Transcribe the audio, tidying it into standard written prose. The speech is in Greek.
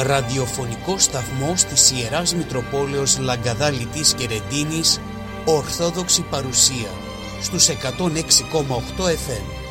ραδιοφωνικό σταθμό της Ιεράς Μητροπόλεως Λαγκαδάλητης και Ρεντίνης, Ορθόδοξη παρουσία στους 106,8 FM.